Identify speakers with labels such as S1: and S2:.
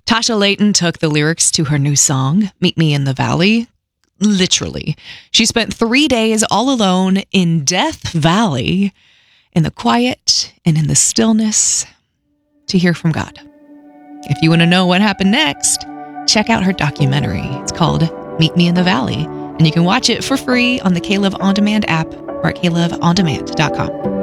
S1: Tasha Layton took the lyrics to her new song, Meet Me in the Valley, literally. She spent 3 days all alone in Death Valley, in the quiet and in the stillness, to hear from God. If you want to know what happened next, check out her documentary. It's called Meet Me in the Valley, and you can watch it for free on the K-Love On Demand app or at klove ondemand.com.